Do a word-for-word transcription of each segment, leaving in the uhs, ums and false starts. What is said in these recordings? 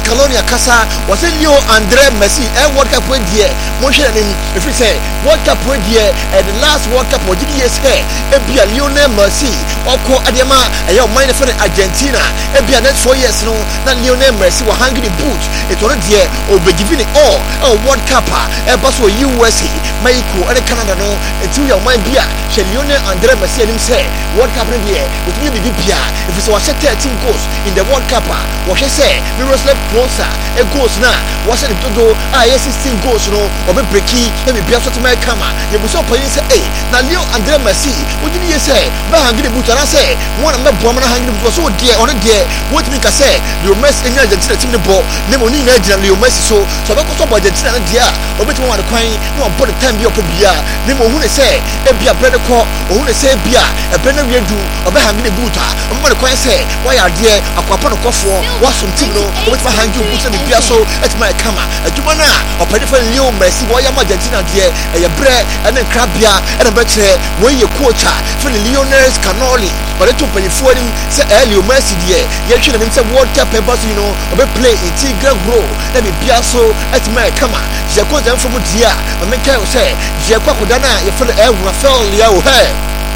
Catalonia kasa was a Leo Andre Messi and World Cup with the motion if we say World Cup with the and the last World Cup was years here and be a Lionel Messi or call Adema and your mind for Argentina and be a next four years no not Lionel Messi were hungry boot it was there or be giving it all a World Cup and bus for U S A Mexico and Canada no until your mind be a Lionel Andre Messi and him say World Cup in the with me be Pia if it's was thirteen goals in the World Cup what he say we was left closer a goals now was it to do I sixteen goals no or be breaky let me be a sort of my camera you was up and say hey now Leo Andre Messi what did you say but hungry boot and I say one of my bomber hungry was so dear on a dear what me can say you mess in Argentina team the ball name on in Leo Messi so so I got up Argentina dear or bet one coin no put the time be up beer name on who they say a be a brother call or who they say beer a brother we do or be hungry boot I'm going to coin say why are dear a quapano coffee what's some thing no with my hand you put in the beer so at my camera a jumana or different Leo Messi why am Argentina dear a bread and then crab beer and a better where you quarter for the Lionel Canoli but it took me for him say Leo Messi dear you should have said World Cup but you know or play in Tigre Grow let me be so at my camera she goes them from dear and make her say Jacob Dana you feel the air Rafael Liao hey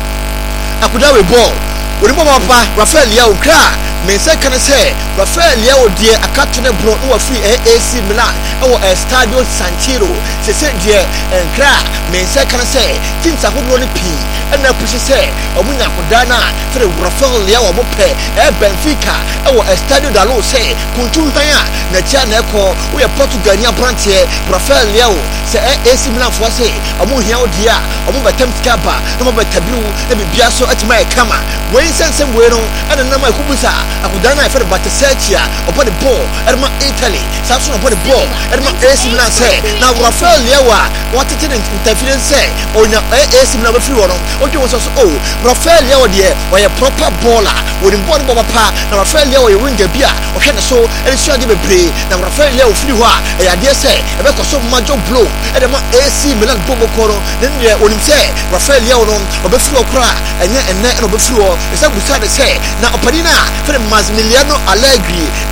I could have a ball with Papa Rafael Liao cry me say can I say Rafael Liao dear a captain of blood who are free A C Milan or a Stadio San Siro she said dear and cry me say can I say things are only P and I push say or we not Dana for the Rafael Liao Mope a Benfica or a Stadio Dalo say Kuntaya na chana ko we are Portugal branche Rafael Liao say A C Milan for say amu here dear amu batem skaba no betabu e bibia so at my camera when sense we no and na my kubusa akudana for the Batasechia upon the ball at my Italy Samson upon the ball at my A C Milan say now Rafael Liao what it in interference say or na A C Milan free one okay was also oh Rafael Liao there or a proper baller with the ball baba pa na Rafael Liao you win the beer okay so and so give me play na Rafael Liao free wa e ade say e be so major blow at my A C Milan bobo koro then there on him say Rafael Liao no obe free okra enye enne no obe free o e say busa de say na opadina for Massimiliano Allegri